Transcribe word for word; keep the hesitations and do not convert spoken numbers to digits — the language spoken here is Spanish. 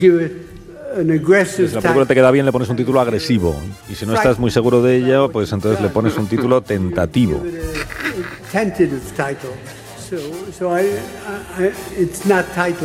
Si la película te queda bien, le pones un título agresivo. Y si no estás muy seguro de ello, pues entonces le pones un título tentativo. So, so I, I, it's not title.